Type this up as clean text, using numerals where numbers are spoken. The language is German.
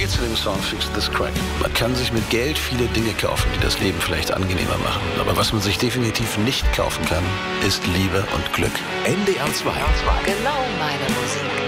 geht es in dem Song Fix This Crack. Man kann sich mit Geld viele Dinge kaufen, die das Leben vielleicht angenehmer machen. Aber was man sich definitiv nicht kaufen kann, ist Liebe und Glück. NDR 2. Genau meine Musik.